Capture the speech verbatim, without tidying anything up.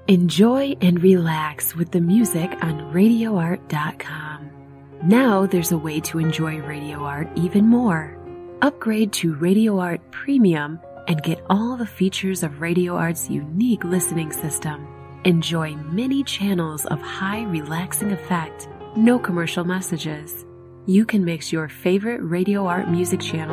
Enjoy and relax with the music on radio art dot com. Now there's a way to enjoy Radio Art even more. Upgrade to Radio Art Premium and get all the features of Radio Art's unique listening system. Enjoy many channels of high relaxing effect, no commercial messages. You can mix your favorite Radio Art music channel